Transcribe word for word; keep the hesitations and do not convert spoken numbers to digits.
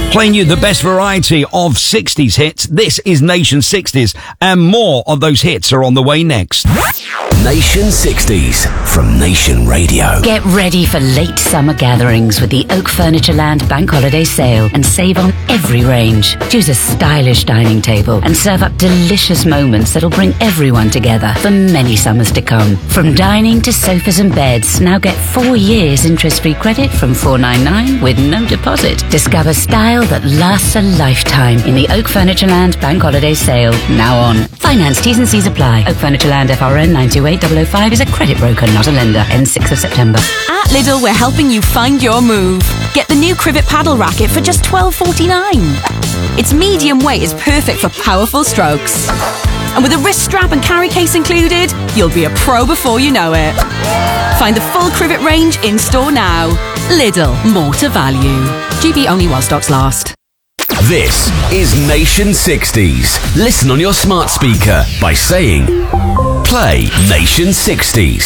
Playing you the best variety of sixties hits. This is Nation sixties, and more of those hits are on the way next. Nation sixties from Nation Radio. Get ready for late summer gatherings with the Oak Furniture Land Bank Holiday Sale and save on every range. Choose a stylish dining table and serve up delicious moments that'll bring everyone together for many summers to come. From dining to sofas and beds, now get four years interest-free credit from four ninety-nine with no deposit. Discover style that lasts a lifetime in the Oak Furniture Land Bank Holiday Sale, now on. Finance T's and C's apply. Oak Furniture Land F R N nine two eight zero zero five is a credit broker, not a lender. Ends sixth of September. At Lidl, we're helping you find your move. Get the new Crivet paddle racket for just twelve forty-nine. Its medium weight is perfect for powerful strokes. And with a wrist strap and carry case included, you'll be a pro before you know it. Find the full Crivet range in store now. Lidl, more to value. G B only while stocks last. This is Nation sixties. Listen on your smart speaker by saying, play Nation sixties.